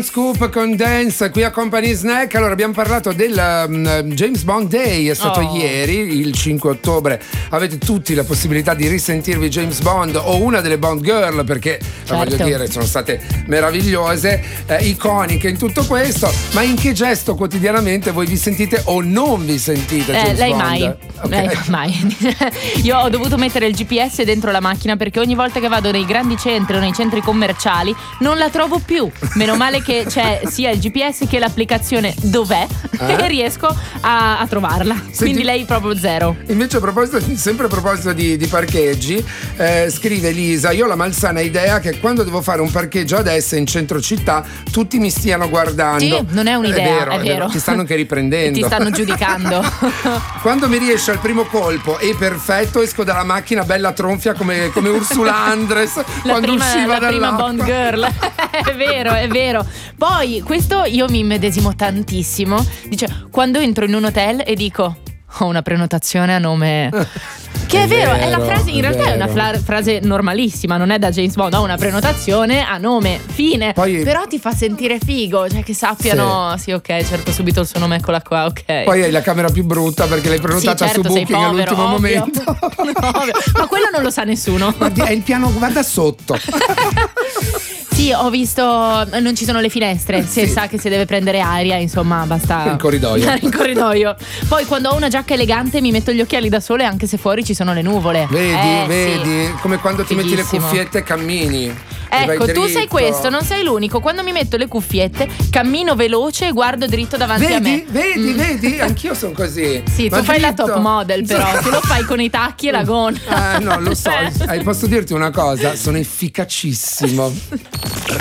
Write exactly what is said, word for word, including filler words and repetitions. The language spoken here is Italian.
Scoop con Dance qui a Company Snack. Allora abbiamo parlato del um, James Bond Day, è stato oh. ieri, il cinque ottobre. Avete tutti la possibilità di risentirvi James Bond o una delle Bond Girl, perché certo. voglio dire sono state meravigliose, eh, iconiche in tutto questo. Ma in che gesto quotidianamente voi vi sentite o non vi sentite James eh, lei Bond? mai okay. Lei mai. Io ho dovuto mettere il G P S dentro la macchina perché ogni volta che vado nei grandi centri o nei centri commerciali non la trovo più. Meno male che c'è sia il G P S che l'applicazione Dov'è eh? e riesco a, a trovarla. Senti, quindi lei proprio zero. Invece a proposito, sempre a proposito di, di parcheggi, eh, scrive Lisa: io ho la malsana idea che quando devo fare un parcheggio adesso in centro città tutti mi stiano guardando. Sì, non è un'idea, è vero, è vero. Ti stanno anche riprendendo. Ti stanno giudicando. Quando mi riesce al primo colpo e perfetto, esco dalla macchina bella tronfia come, come Ursula Andress la quando prima, usciva la prima Bond Girl. È vero, è vero. Poi questo io mi immedesimo tantissimo. Dice, quando entro in un hotel e dico ho una prenotazione a nome che è, è vero, vero, è la frase, in è realtà vero. È una fla- frase normalissima, non è da James Bond, ho una prenotazione a nome, fine. Poi, però ti fa sentire figo, cioè che sappiano sì, sì ok, cerco subito il suo nome, eccola qua, ok. Poi hai la camera più brutta perché l'hai prenotata sì, certo, su Booking povero, all'ultimo ovvio. momento. Ovvio. Ma quello non lo sa nessuno. Guardi, è il piano, guarda sotto. Sì, ho visto, non ci sono le finestre, si sì. sa che si deve prendere aria, insomma, basta in corridoio. in corridoio. Poi quando ho una giacca elegante mi metto gli occhiali da sole anche se fuori ci sono le nuvole. Vedi, eh, vedi, sì. come quando ti Fighissimo. metti le cuffiette e cammini. Ecco, tu sei questo, non sei l'unico. Quando mi metto le cuffiette, cammino veloce e guardo dritto davanti vedi, a me. Vedi, mm. vedi, anch'io sono così. Sì, Ma tu fai dritto. la top model però, tu lo fai con i tacchi e la gonna. Ah, no, lo so. Posso dirti una cosa? Sono efficacissimo.